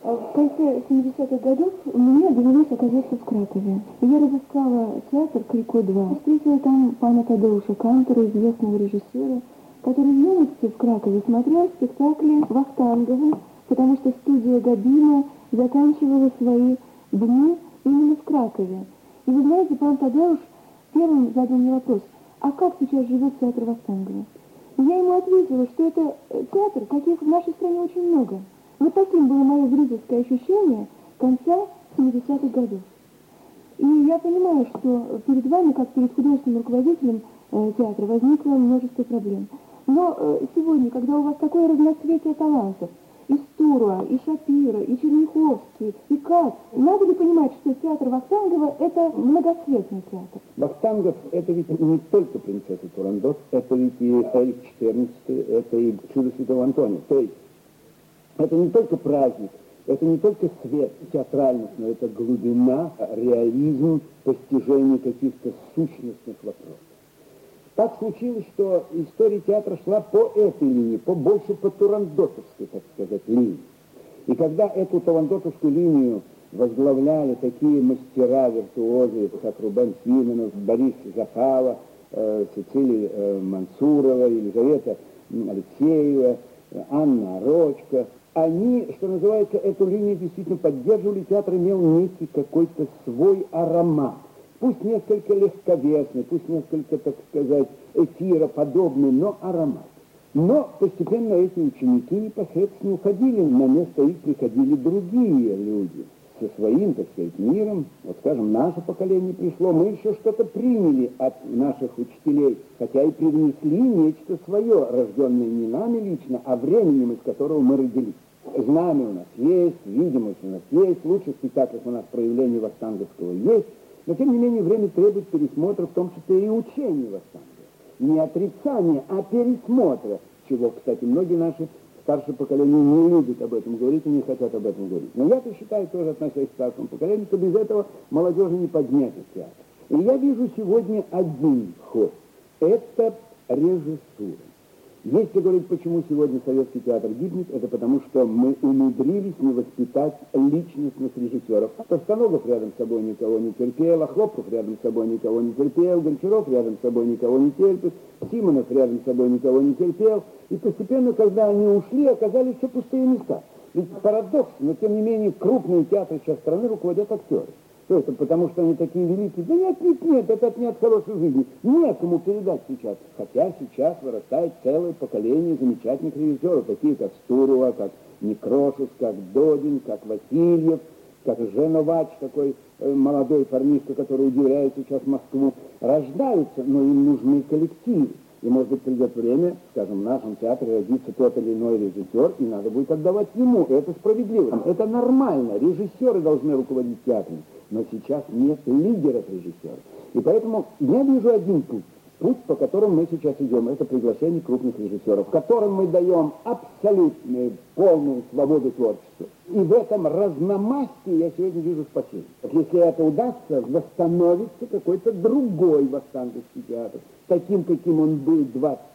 В конце 70-х годов мне довелось оказаться в Кракове. Я разыскала театр «Крико-2». Встретила там пана Тадеуша Кантера, известного режиссера, который в юности в Кракове смотрел спектакли Вахтангова, потому что студия Габина заканчивала свои дни именно в Кракове. И вы знаете, пан Тадеуш первым задал мне вопрос: а как сейчас живет театр Вахтангова? И я ему ответила, что это театр, каких в нашей стране очень много. Вот таким было мое зрительское ощущение конца 70-х годов. И я понимаю, что перед вами, как перед художественным руководителем театра, возникло множество проблем. Но сегодня, когда у вас такое разноцветие талантов, и Стура, и Шапира, и Черняховский, и Кац, надо ли понимать, что театр Вахтангова – это многоцветный театр? Вахтангов – это ведь не только принцесса Турандот, это ведь и Эрик XIV, это и чудо святого Антония. То есть это не только праздник, это не только свет, театральность, но это глубина, реализм, постижение каких-то сущностных вопросов. Так случилось, что история театра шла по этой линии, больше по турандотовской, так сказать, линии. И когда эту турандотовскую линию возглавляли такие мастера, виртуозы, как Рубен Симонов, Борис Захава, Цицилия Мансурова, Елизавета Алексеева, Анна Рочка, они, что называется, эту линию действительно поддерживали, театр имел некий какой-то свой аромат. Пусть несколько легковесный, пусть несколько, так сказать, эфироподобный, но аромат. Но постепенно эти ученики непосредственно уходили, на место их приходили другие люди со своим, так сказать, миром. Вот, скажем, наше поколение пришло, мы еще что-то приняли от наших учителей, хотя и привнесли нечто свое, рожденное не нами лично, а временем, из которого мы родились. Знамя у нас есть, видимость у нас есть, в лучших спектаклях у нас проявление Вахтанговского есть, но, тем не менее, время требует пересмотра, в том числе и учения Вахтангова. Не отрицания, а пересмотра, чего, кстати, многие наши старшее поколение не любят об этом говорить и не хотят об этом говорить. Но я-то считаю, тоже относясь к старшему поколению, что без этого молодежи не поднять театр. И я вижу сегодня один ход. Это режиссура. Если говорить, почему сегодня советский театр гибнет, это потому, что мы умудрились не воспитать личностных режиссеров. Постановов рядом с собой никого не терпел, Хлопков рядом с собой никого не терпел, Гончаров рядом с собой никого не терпит, Симонов рядом с собой никого не терпел. И постепенно, когда они ушли, оказались все пустые места. Ведь парадокс, но тем не менее крупные театры сейчас страны руководят актеры. Что это, потому что они такие великие? Да нет, это отнять хорошей жизни. Некому передать сейчас. Хотя сейчас вырастает целое поколение замечательных режиссеров, такие как Стурова, как Некрошев, как Додин, как Васильев, как Женовач, такой молодой парнишка, который удивляет сейчас Москву. Рождаются, но им нужны коллективы. И, может быть, придет время, скажем, в нашем театре родится тот или иной режиссер, и надо будет отдавать ему. Это справедливо. Это нормально. Режиссеры должны руководить театром. Но сейчас нет лидеров режиссеров. И поэтому я вижу один путь. Путь, по которому мы сейчас идем, это приглашение крупных режиссеров, которым мы даем абсолютную, полную свободу творчества. И в этом разномастии я сегодня вижу спасение. Если это удастся, восстановится какой-то другой Вахтанговский театр. Таким, каким он был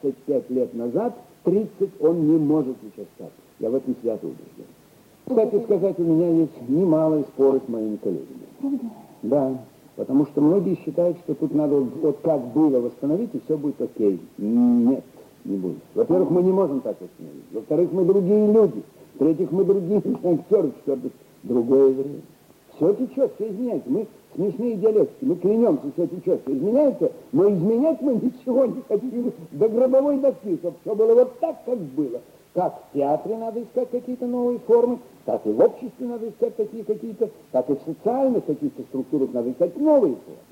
25 лет назад, 30 он не может сейчас стать. Я в этом свято убежден. Кстати сказать, у меня есть немалые споры с моими коллегами. Правда? Да, потому что многие считают, что тут надо вот как было восстановить, и все будет окей. Нет, не будет. Во-первых, мы не можем так восстановить. Во-вторых, мы другие люди. В-третьих, мы другие актеры. В-четвертых, другое время. Все течет, все изменяется. Мы смешные диалектики, мы клянемся, все течет, все изменяется, но изменять мы ничего не хотим до гробовой доски, чтобы все было вот так, как было. Как в театре надо искать какие-то новые формы, так и в обществе надо искать такие какие-то, так и в социальных каких-то структурах надо искать новые формы.